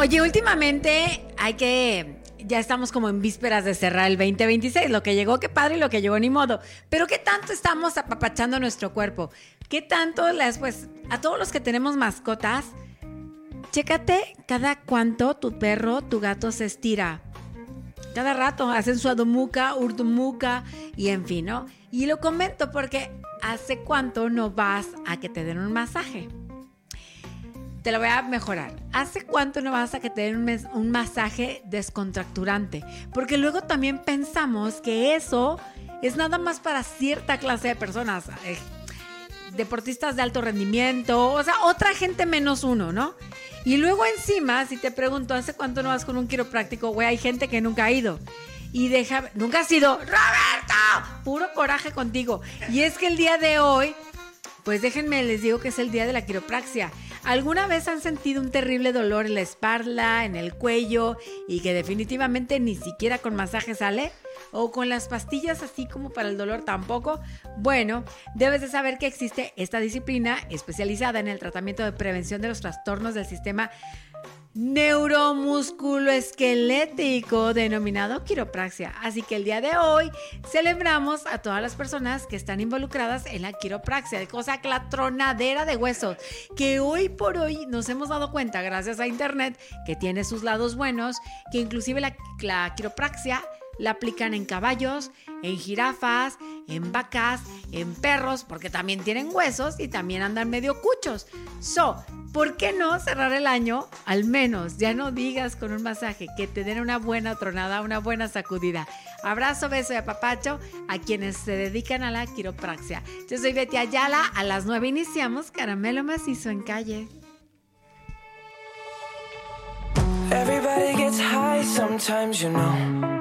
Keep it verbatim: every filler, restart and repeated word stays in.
Oye, últimamente hay que... Ya estamos como en vísperas de cerrar el veinte veintiséis. Lo que llegó, qué padre, y lo que llegó, ni modo. Pero ¿qué tanto estamos apapachando nuestro cuerpo? ¿Qué tanto las, pues, a todos los que tenemos mascotas, chécate cada cuánto tu perro, tu gato se estira? Cada rato hacen su adumuca, urdumuca y en fin, ¿no? Y lo comento porque ¿hace cuánto no vas a que te den un masaje? Te lo voy a mejorar. ¿Hace cuánto no vas a que te den un, mes, un masaje descontracturante? Porque luego también pensamos que eso es nada más para cierta clase de personas. Eh, deportistas de alto rendimiento, o sea, otra gente menos uno, ¿no? Y luego encima, si te pregunto, ¿hace cuánto no vas con un quiropráctico? Güey, hay gente que nunca ha ido. Y deja, nunca has ido. ¡Roberto! Puro coraje contigo. Y es que el día de hoy, pues déjenme, les digo que es el día de la quiropraxia. ¿Alguna vez han sentido un terrible dolor en la espalda, en el cuello y que definitivamente ni siquiera con masaje sale? ¿O con las pastillas así como para el dolor tampoco? Bueno, debes de saber que existe esta disciplina especializada en el tratamiento de prevención de los trastornos del sistema neuromusculoesquelético denominado quiropraxia. Así que el día de hoy celebramos a todas las personas que están involucradas en la quiropraxia, cosa que la tronadera de huesos, que hoy por hoy nos hemos dado cuenta gracias a internet que tiene sus lados buenos, que inclusive la, la quiropraxia la aplican en caballos, en jirafas, en vacas, en perros, porque también tienen huesos y también andan medio cuchos. So, ¿por qué no cerrar el año? Al menos, ya no digas con un masaje, que te den una buena tronada, una buena sacudida. Abrazo, beso y apapacho a quienes se dedican a la quiropraxia. Yo soy Betty Ayala, a las nueve iniciamos Caramelo Macizo en Calle. Everybody gets high sometimes, you know.